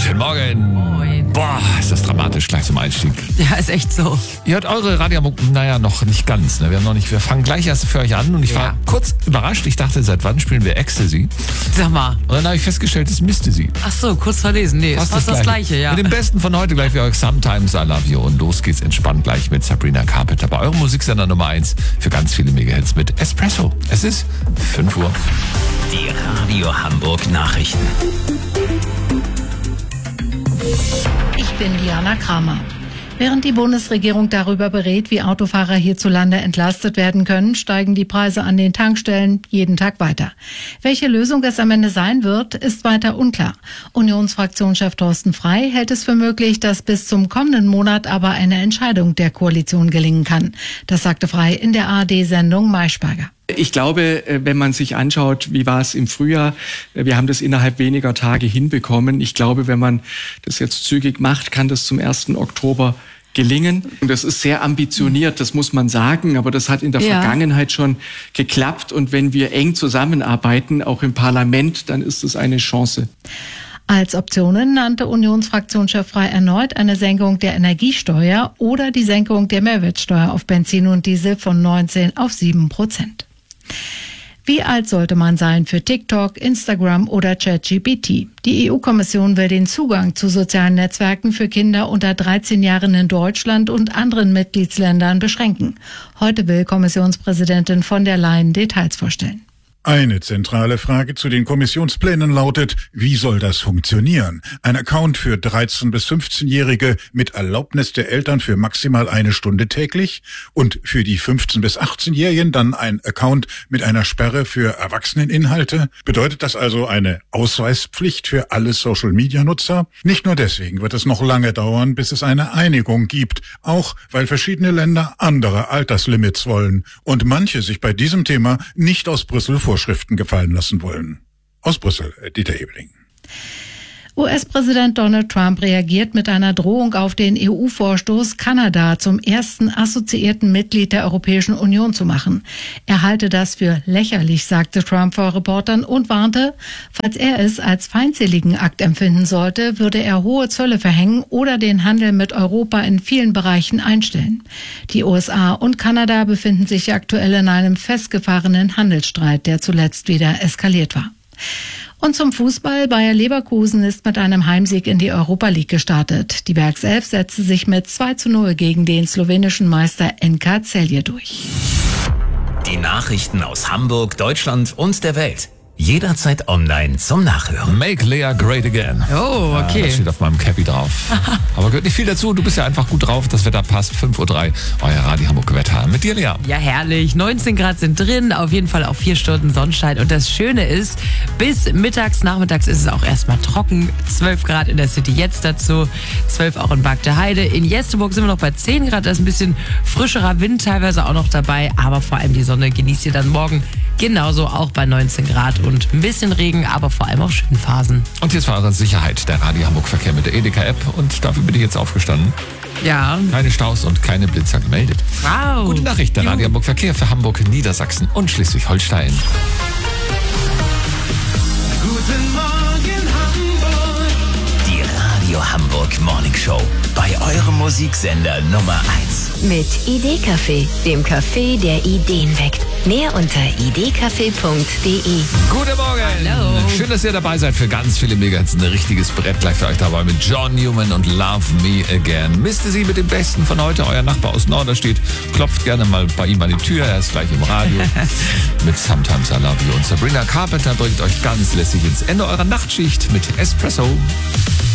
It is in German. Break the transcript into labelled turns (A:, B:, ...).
A: Guten Morgen.
B: Moin.
A: Boah, ist das dramatisch gleich zum Einstieg.
B: Ja, ist echt so.
A: Ihr hört eure Radio, naja, noch nicht ganz. Ne? Wir fangen gleich erst für euch an und ich war kurz überrascht. Ich dachte, seit wann spielen wir Ecstasy?
B: Sag mal.
A: Und dann habe ich festgestellt, es misste sie.
B: Ach so, kurz verlesen. Nee, ist fast das Gleiche, ja.
A: Mit dem Besten von heute gleich für euch Sometimes I Love You. Und los geht's entspannt gleich mit Sabrina Carpenter bei eurem Musiksender Nummer 1 für ganz viele Megahits mit Espresso. Es ist 5 Uhr.
C: Die Radio Hamburg Nachrichten.
D: Ich bin Diana Kramer. Während die Bundesregierung darüber berät, wie Autofahrer hierzulande entlastet werden können, steigen die Preise an den Tankstellen jeden Tag weiter. Welche Lösung es am Ende sein wird, ist weiter unklar. Unionsfraktionschef Thorsten Frey hält es für möglich, dass bis zum kommenden Monat aber eine Entscheidung der Koalition gelingen kann. Das sagte Frey in der ARD-Sendung Maischberger.
E: Ich glaube, wenn man sich anschaut, wie war es im Frühjahr, wir haben das innerhalb weniger Tage hinbekommen. Ich glaube, wenn man das jetzt zügig macht, kann das zum 1. Oktober gelingen. Und das ist sehr ambitioniert, das muss man sagen, aber das hat in der Vergangenheit schon geklappt. Und wenn wir eng zusammenarbeiten, auch im Parlament, dann ist es eine Chance.
D: Als Optionen nannte Unionsfraktionschef Frey erneut eine Senkung der Energiesteuer oder die Senkung der Mehrwertsteuer auf Benzin und Diesel von 19 auf 7%. Wie alt sollte man sein für TikTok, Instagram oder ChatGPT? Die EU-Kommission will den Zugang zu sozialen Netzwerken für Kinder unter 13 Jahren in Deutschland und anderen Mitgliedsländern beschränken. Heute will Kommissionspräsidentin von der Leyen Details vorstellen.
F: Eine zentrale Frage zu den Kommissionsplänen lautet, wie soll das funktionieren? Ein Account für 13- bis 15-Jährige mit Erlaubnis der Eltern für maximal 1 Stunde täglich und für die 15- bis 18-Jährigen dann ein Account mit einer Sperre für Erwachseneninhalte? Bedeutet das also eine Ausweispflicht für alle Social-Media-Nutzer? Nicht nur deswegen wird es noch lange dauern, bis es eine Einigung gibt, auch weil verschiedene Länder andere Alterslimits wollen und manche sich bei diesem Thema nicht aus Brüssel Vorschriften gefallen lassen wollen. Aus Brüssel, Dieter Ebeling.
D: US-Präsident Donald Trump reagiert mit einer Drohung auf den EU-Vorstoß, Kanada zum ersten assoziierten Mitglied der Europäischen Union zu machen. Er halte das für lächerlich, sagte Trump vor Reportern und warnte, falls er es als feindseligen Akt empfinden sollte, würde er hohe Zölle verhängen oder den Handel mit Europa in vielen Bereichen einstellen. Die USA und Kanada befinden sich aktuell in einem festgefahrenen Handelsstreit, der zuletzt wieder eskaliert war. Und zum Fußball. Bayer Leverkusen ist mit einem Heimsieg in die Europa League gestartet. Die Werkself setzte sich mit 2:0 gegen den slowenischen Meister NK Celje durch.
C: Die Nachrichten aus Hamburg, Deutschland und der Welt. Jederzeit online zum Nachhören.
A: Make Lea great again.
B: Oh, okay.
A: Das steht auf meinem Cappy drauf. Aber gehört nicht viel dazu. Du bist ja einfach gut drauf. Das Wetter passt. 5:03 Uhr. Euer Radio Hamburg Wetter. Mit dir, Lea.
B: Ja, herrlich. 19 Grad sind drin. Auf jeden Fall auch 4 Stunden Sonnenschein. Und das Schöne ist, bis nachmittags ist es auch erstmal trocken. 12 Grad in der City jetzt dazu. 12 auch in Bagdeheide. In Jesteburg sind wir noch bei 10 Grad. Da ist ein bisschen frischerer Wind teilweise auch noch dabei. Aber vor allem die Sonne genießt ihr dann morgen genauso auch bei 19 Grad. Und ein bisschen Regen, aber vor allem auch schöne Phasen.
A: Und jetzt für eure Sicherheit der Radio Hamburg Verkehr mit der Edeka-App. Und dafür bin ich jetzt aufgestanden.
B: Ja.
A: Keine Staus und keine Blitzer gemeldet.
B: Wow.
A: Gute Nachricht, der Radio Hamburg Verkehr für Hamburg, Niedersachsen und Schleswig-Holstein.
C: Guten Morgen Hamburg. Die Radio Hamburg Morning Show. Bei eurem Musiksender Nummer 1.
G: Mit Idee-Café, dem Café, der Ideen weckt. Mehr unter idcafé.de.
A: Guten Morgen.
B: Hallo.
A: Schön, dass ihr dabei seid für ganz viele Megahits. Ein richtiges Brett gleich für euch dabei mit John Newman und Love Me Again. Misste sie mit dem Besten von heute. Euer Nachbar aus Norderstedt klopft gerne mal bei ihm an die Tür. Er ist gleich im Radio mit Sometimes I Love You. Und Sabrina Carpenter bringt euch ganz lässig ins Ende eurer Nachtschicht mit Espresso.